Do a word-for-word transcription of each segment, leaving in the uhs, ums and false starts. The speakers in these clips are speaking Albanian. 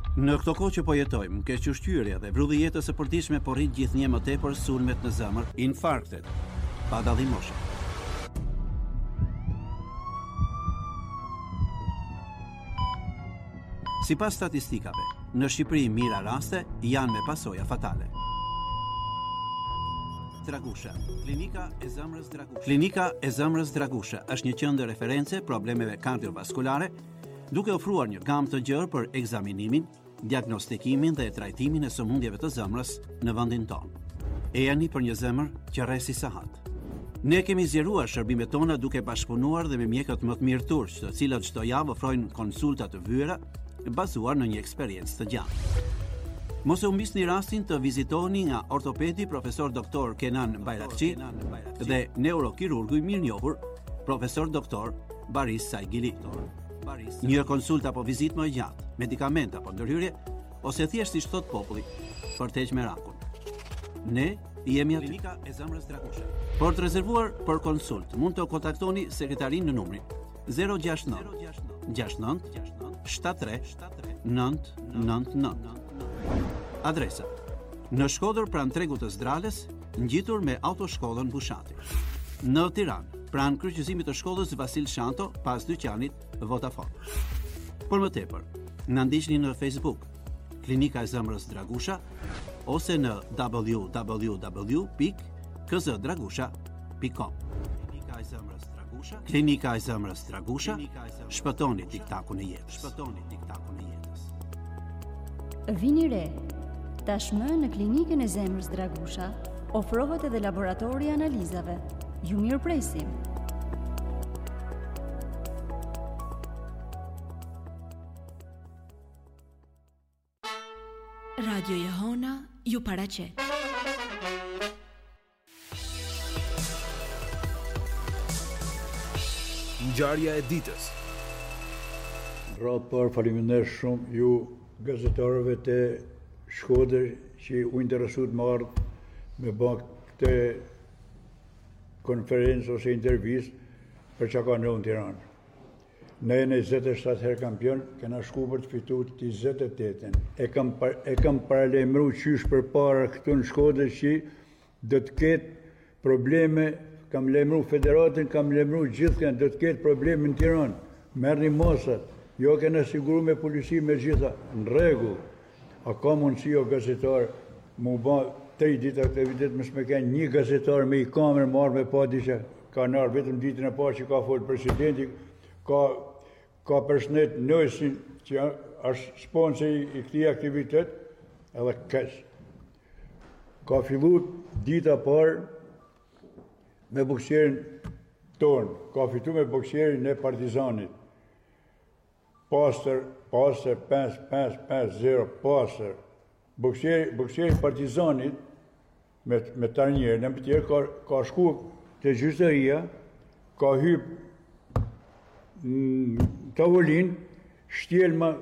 Në këto kohë që po jetojmë, kequshqyrja dhe vrulli jetës së përditshme po rrit gjithnjë më tepër sulmet në zemër, infarktet, pa dallim moshe. Sipas statistikave, në Shqipëri mira raste janë me pasoja fatale. Dragusha, klinika e zemrës Dragusha. Klinika e zemrës Dragusha është një qendër referencë problemeve kardiovaskulare, duke ofruar një gamë të gjerë për ekzaminimin, diagnostikimin dhe trajtimin e sëmundjeve të zemrës në vendin tonë. Ejani për një zemër që rresi sahat. Ne kemi zgjeruar shërbimet tona duke bashkëpunuar dhe me mjekët më të mirë turq, të cilët çdo javë ofrojnë konsulta të vyera bazuar në një eksperiencë të gjatë. Mos e humbisni rastin të vizitoni nga ortopedi profesor doktor Kenan Bayrakçi dhe neurokirurgu i mirënjohur profesor doktor Baris Saigili. Një konsultë apo vizitë më e gjatë, medikament apo ndërhyrje, ose thjesht siç thot populli, për të heqë merakun. Ne jemi aty. Klinika e zemrës Dragusha. Por të rezervuar për konsult, mund të kontaktoni sekretarin në numrin zero gjasht nëntë gjasht nëntë shtatëdhjetë tre nëntë nëntë nëntë. Adresa: në Shkodër pranë tregut të Zdrales, ngjitur me autoshkollën Bushati. Në Tiranë, pranë kryqëzimit të shkollës Vasil Shanto, pas dyqanit Vodafone. Për më tepër, na ndiqni në Facebook, Klinika e zemrës Dragusha, ose në w w w pikë k z dragusha pikë com. Klinika e zemrës Dragusha, Klinika e zemrës Dragusha, shpëtoni tiktakun e jetës. Shpëtoni tiktakun e jetës. Vini re. Tashmë në Klinikën e zemrës Dragusha ofrohet edhe laboratori i analizave. Ju mirëpresim. Radio Jehona ju paraqet. Ngjarja e ditës. Rapor, faleminderit shumë ju gazetarëve të Shkodër që u interesuat më ardhë me bë këtë konferencë ose intervistë për çka ka në Tiranë. Ne në njëzet e shtatë herë kampion, kena shku për të fituar të njëzet e tetën. E kam e kam paralajmëruar qysh përpara këtu në Shkodër që do të ketë probleme, kam lajmëruar federatën, kam lajmëruar gjithkën, do të ketë probleme në Tiranë. Merrni mosat, jo kena siguru me polici me gjitha, në rregull. A ka mundësi o gazetar mu ba tri ditë aktivitet mësë me kënë një gazetar me i kamerë marrë me pa di që ka nërë vetëm ditën e parë që ka folë presidenti, ka, ka personet nësin që është sponsor i këtij aktivitet, edhe kësh. Ka fillu dita parë me boksierin tonë, ka fitu me boksierin e Partizanit. Pastër, pastër, pesë pesë pesë zero, pastër. Boksieri, boksieri Partizanit, me, me tarnjerën e më tjerë, ka, ka shku të gjyqësia, ka hyp në tavolin, shtjelma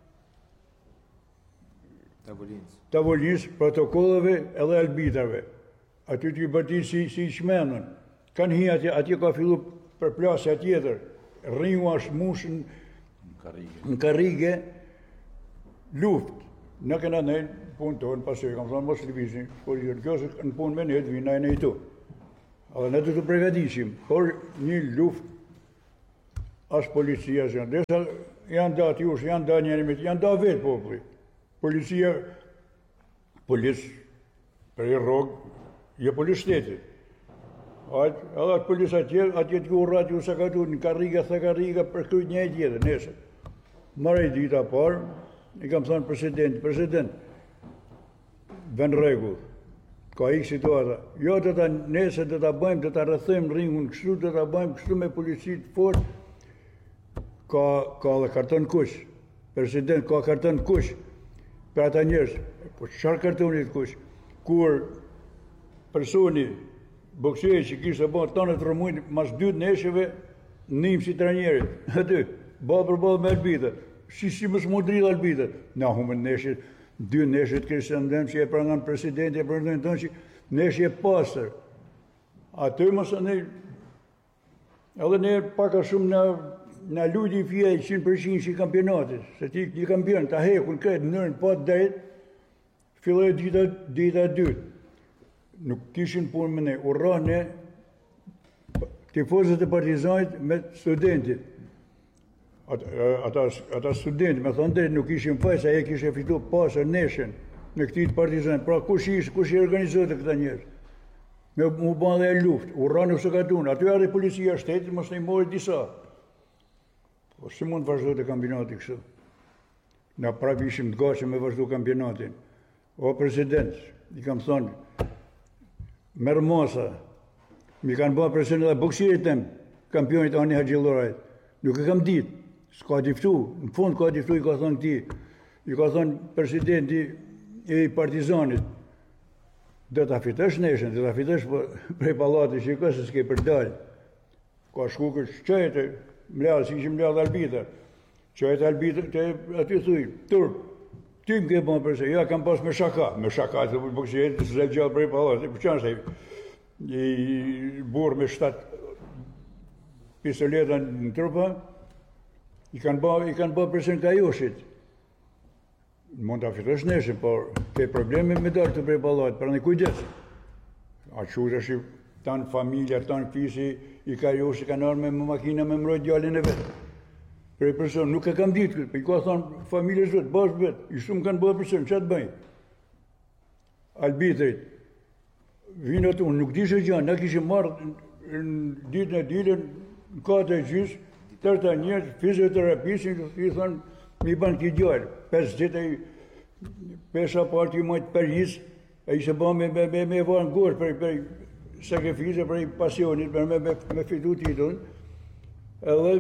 Tavolinës. Tavolinës, protokollave edhe albitrave. Aty t'y bërti si, si qmenën. Kanë hi atje, atje ka fillu për plasja tjetër. Ringu është mushën në karrige, luft. Në këna nejnë punë tonë, pasë kam thonë mos lëvizin, por kjo është në punë me nejtë, vina e nejtu. Edhe ne du të pregadishim, por një luft as policia që janë. Desa janë da t'jush, janë da njerëmit, janë da vetë populli. Policia, polis, për i rogë, je polis shtetit. Edhe atë polis atje, atje t'ju urrat ju se ka tu në karriga, thë karriga, për këtu një e tjetër, nesër. Marë i dita parë, i kam thonë president, president, vën rregull, ka ikë situata. Jo të ta nesër të ta bëjmë, të ta rrethojmë ringun, kështu të ta bëjmë, kështu me policit fort, ka, ka dhe karton kush. President, ka karton kush për ata njerëz. Po çfarë kartonit kush? Kur personi, boksieri që kishte bërë tonë të rëmujnë mas dy neshëve, njëm si trajnerit, aty, ba për ba me albitët, si si mësë mu dridhë albitët. Na humën neshët, dy neshët kështë ndëmë që e pranan presidenti, e pranan tonë që neshë e pasër. Aty mësë ne, edhe ne paka shumë në na ludi fia i qind përqind që i kampionatit, se ti i kampion, ta hekun këtë nërën pa drejt, filloj dita, dita dytë. Nuk kishin punë me ne, urra ne tifozët e Partizanit me studentit. Ata, ata studenti, me thonë drejt, nuk ishin faj, sa e kishe fitu pasër neshen në këti të Partizanit. Pra kush ishë, kush i organizohet e këta njerës? Me mu ban dhe e luft, urra nuk se ka tunë. Aty arre policia shtetit, mos në i mori disa. Po si mund të vazhdojt e kampionati kështu? Na prap ishim të gashëm me vazhdu kampionatin. O president, i kam thonë, merë masa, mi kanë bëha president dhe boksirit tem, kampionit Ani Haxhillorajt. Nuk e kam ditë, s'ka diftu, në fund ka diftu, i ka thonë këti, i ka thonë presidenti i Partizanit, dhe ta fitesh neshen, dhe ta fitesh prej pallati që i ka se s'ke për dalë. Ka shku kështë qëjtë, mladë, si ishim mladë arbitër. Qëjtë arbitër, të aty thuj, turp, ty më ke bënë përse, ja kam pas me shaka, me shaka, të boksirit, të zë gjallë prej pallati, për qanë se i burë me shtatë pistoleta në trupa, i kanë bë, i kanë bë përse në kajoshit. Mund të afitosh neshin, por ke probleme me darë të prej pallati, pra në kujdes. A qurë është tanë familja, tanë fisi, i kajoshit, kanë arme me makina me mrojt djallin e vetë. Prej person, nuk e kam ditë këtë, për i ka thonë familjes vetë, bashkë vetë, i shumë kanë bëhe person, që të bëjnë? Albitrit, vinë atë unë, nuk dishe gjanë, na kishim marrë në ditën e dilën, në kate e gjysë, tërta njërë, fizioterapisin, i thonë, mi banë këti gjallë, pesë ditë e pesha partë ju majtë për njësë, e ishe ba me, me, me, me varë në gorë për, për sakrifise, për pasionit, për me, me, me fitu titullin, edhe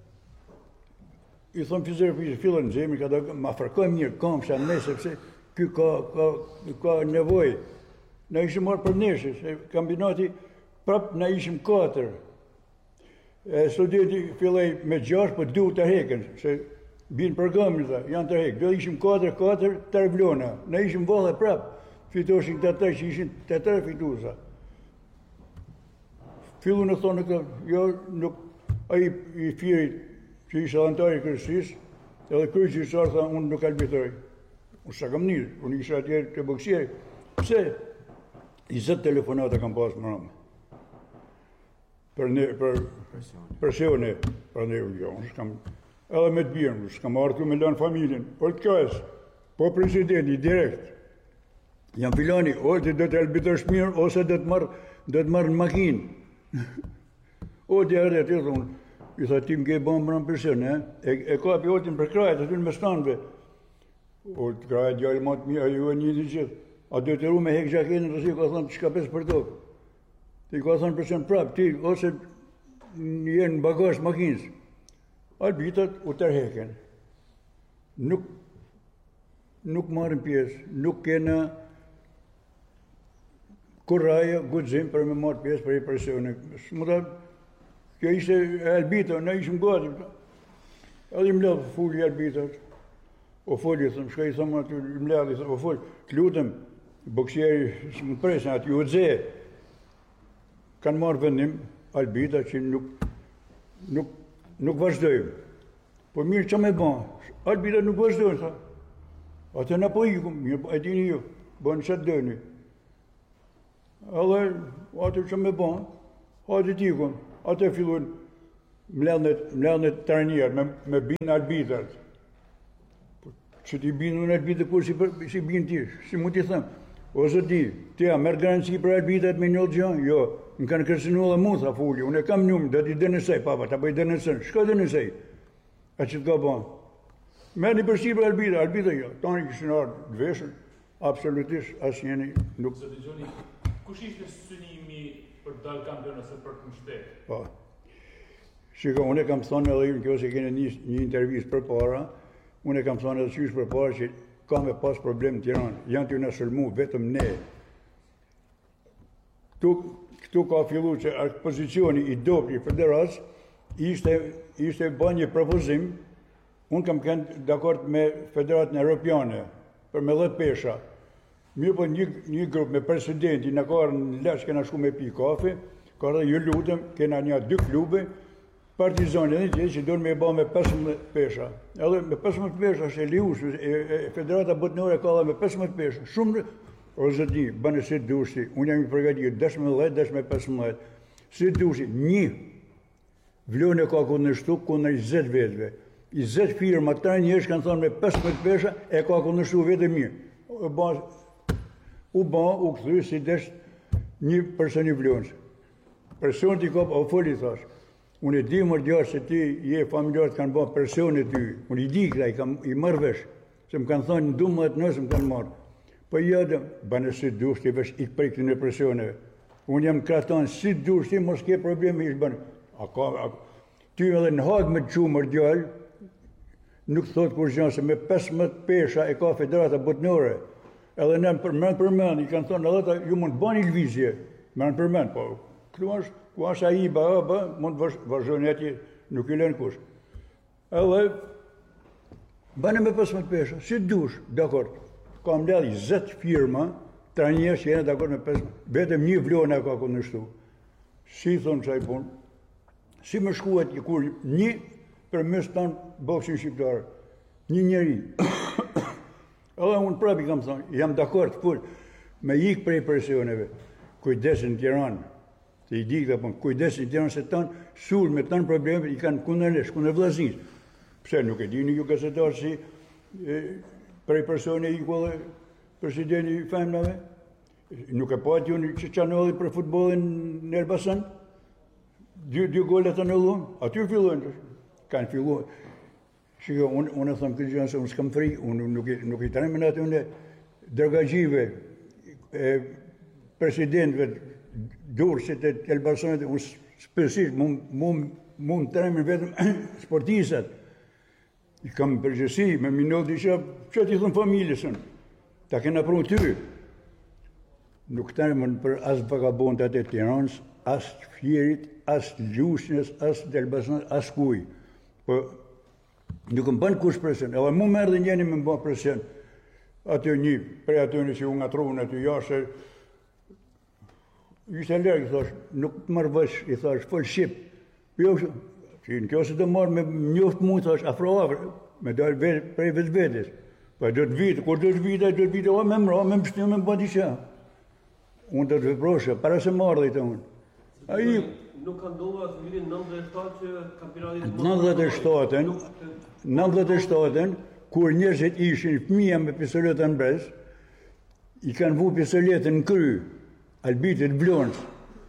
i thonë fizioterapisin, fillën në zemri, ka da ma fërkojmë njërë, kam shë në sepse kjo ka, ka, ka nevoj. Na ishim marrë për neshë, se kampionati prap na ishim katër. Studenti fillej me gjashtë, po du të heken, se binë programin dhe janë të hekë. Do ishim katër, katër, tërë vlona. Na ishim vallë prap, fitoshin të të që ishin të tërë fitusa. Fillu në thonë këtë, jo, nuk, a i, i firit që ishe antari kërësis, edhe kërë që isarë tha, unë nuk albitoj. Unë s'ka kam njërë, unë ishe atjerë të boksjerë. Pse? I zëtë telefonata kam pasë më rëmë. Për ne, për presione, për ne, jo, unë s'kam, edhe me të birën, s'kam artu me lanë familjen, por të kajës, po presidenti, direkt, jam filani, o të do të albitosh mirë, ose do të marrë, do të marrë në makinë. O të jarë të të unë, i tha tim ke bëmë më rëmë presione, e, e kapi otin për krajët, aty në me stanëve. O të krajët gjallë matë mirë, a ju e një një gjithë. A do të ru me hek gjaketin, rësi ka thonë, që ka pesë për tokë. Ti ka thonë përsen prapë, ti, ose jenë në bagashë makinës. Albitat u tërheken. Nuk, nuk marrin pjesë, nuk kena kuraja, gudzim për me marrë pjesë për i presione. Smuta, kjo ishte albita, ne ishëm gati. Edhe i mledhë fulli albitat. O folli, thëmë, shka i thëmë aty, i mledhë, i thëmë, o folli, të lutëm, boksieri së më presën aty, u dze, kanë marrë vendim, albita që nuk, nuk, nuk vazhdojmë. Po mirë që me banë, albita nuk vazhdojnë, tha. Ate në po ikum, mirë, e dini ju, banë që të dëni. Edhe, ate që me banë, ate t'ikum, ate fillun mledhët të rënjerë, me, me binë albitat. Që ti binë unë albitat, kur si, si binë ti, si mu ti thëmë. Ose ti, ti a merë garanci për albitat me një gjënë? Jo, më kanë kërcënu dhe mu, tha fulli, unë e kam njëmë, dhe ti dënësej, papa, ta bëj dënësën. Shka dënësej? A që të ka banë? Merë një përshqi për albitat, albitat jo, tani këshën ardë dveshën, absolutisht asë njeni nuk... Se të gjoni, kush ishte synimi për dalë kampion ose për të mështetë? Po, shiko, unë e kam thonë edhe ju në kjo se kene një, një intervjist për para, unë e kam thonë edhe qysh për para që ka me pas problem në Tiranë, janë t'ju në sëlmu, vetëm ne. Këtu, këtu ka fillu që pozicioni i dopë i federatës ishte, ishte ba një propozim, unë kam kënë dakord me federatën europiane, për me dhjetë pesha. Mirë po një, një grup me presidenti, në karë në lesh kena shku me pi kafe, ka dhe ju lutëm, kena një dy klube, Partizani edhe që që duhet me ba me pesëmbëdhjetë pesha. Edhe me pesëmbëdhjetë pesha është e liush, e Federata Botnore ka dhe me pesëmbëdhjetë pesha. Shumë o zëti, bënë si dushti, unë jam i përgatir, dashme dhjetë, dashme pesëmbëdhjetë. Si dushti, një, vlone ka kundërshtu kundër njëzet vetëve. njëzet firma, të njërsh kanë thonë me pesëmbëdhjetë pesha, e ka kundërshtu vetë mirë. U ba, u, ba, u këthy si desh një person i vlonës. Person t'i ka, o foli thash. Unë e di mërë gjarë se ti je familjarët kanë ba personet ty. Unë i di këta, i, kam, i marrë vesh. Se më kanë thonë në du mëdhët nësë më kanë marrë. Po jadë, banë si dushti vesh i prej këtë në personeve. Unë jam kratanë si dushti, mos ke problemi ishë banë. A ka, a, ty edhe në hagë me të qumë mërë gjallë, nuk thotë kur gjanë se me pesëmbëdhjetë pesha e ka Federata Botnore. Edhe në përmen përmen, i kanë thonë edhe ta ju mund të bani lëvizje. Më në përmen, po këtu është, ku është a i ba, ba, mund të vazhdojnë ati, nuk i lënë kush. Edhe, bane me pesëmbëdhjetë pesha, si dush, dakord, kam ledhi njëzet firma, tra njerës që jene dakord me pesëmbëdhjetë, vetëm një vlone ka kundërshtu. Si thonë qaj punë, si më shkuat i kur një për mes tanë boksin shqiptarë, një njeri. Edhe unë prapi kam thonë, jam dakord, full, me ikë prej presioneve, kujdesin në Tiranë, se i di këta punë, kujdesin në Tiranë se tanë sulë me tanë probleme, i kanë kundër nesh, kundër vllaznisë. Pse nuk e dini ju gazetarë si e, prej personi i ku dhe presidenti i femnave? Nuk e pati unë që qanolli për futbolin në Elbasan? Dy, dy golet të nëlluan, aty fillojnë, kanë filluar. Shiko, unë un e thëmë këtë gjënë se unë s'kam fri, unë nuk, nuk i tremen atë unë dërgagjive, e, presidentve, durësit e Elbasanit, unë spesisht, mund të tremen vetëm sportisat. I kam përgjësi, me minodë isha, që t'i thëmë familjesën, ta kena prunë ty. Nuk tremen për as vagabondat e Tiranës, as Fjerit, as Lushnjës, as Elbasanit, as kuj. Po, nuk më bënë kush presion, edhe mu merë dhe njeni me më bënë presion. Atë një, prej atyni që unë atrunë aty jashtë, ishte lërgë, i thash, nuk të marrë vësh, i thash, fol Shqip. Jo, që në kjo se të marrë me njoftë mu, i thash, afro afro, me dalë prej vetë vetës. Pa do të vitë, kur do të vitë, do të vitë, o me mra, me mështime, me bëti qa. Unë do të veproshe, para se marrë dhe i të unë. A i... Nuk ka ndodhur as vitin nëntëdhjetë e shtatë që kampionati nëntëdhjetë e shtatën, nëntëdhjetë e shtatën, kur njerëzit ishin fëmija me pistoletën në brez, i kanë vu pistoletën në kry, albitit vlonës,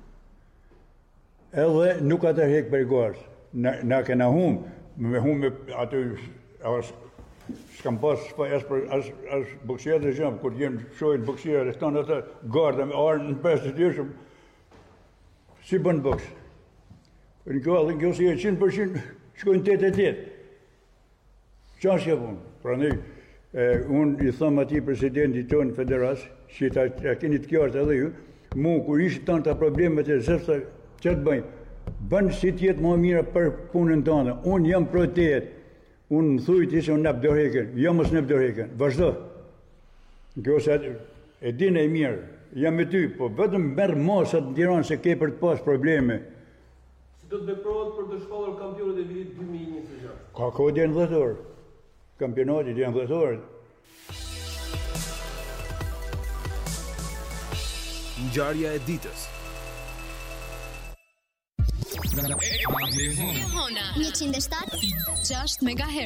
edhe nuk ata hek për i garës. Na, na kena hum, me hum me aty, s'kam pas as, as, as bëksirë dhe zhëmë, kur jenë shojnë bëksirë, e stanë ata garda me arën në pesë të tjeshëm, si bënë bëksë. Në kjo, dhe në kjo si e qind përqind, shkojnë tete e tete. Qa është punë? Pra ne, unë i thëmë ati presidenti tonë federas, që ta, ta keni të kjartë edhe ju, mu, kur ishtë tanë të problemet e zefta, që të bëjnë? Bënë si tjetë më mira për punën tonë. Unë jam protet, unë më thujt isë unë nëpë doreken, jam mos nëpë doreken, vazhdo. Në kjo se e dinë e mirë, jam me ty, po vetëm merë masat në Tiranë se ke për të pas probleme. Do të veprohet për të shpallur kampionët e vitit dy mijë e njëzet e gjashtë. Ka kohë djenë dhjetor. Kampionati djenë dhjetor. Ngjarja e ditës. njëqind e shtatë gjashtë megahertz.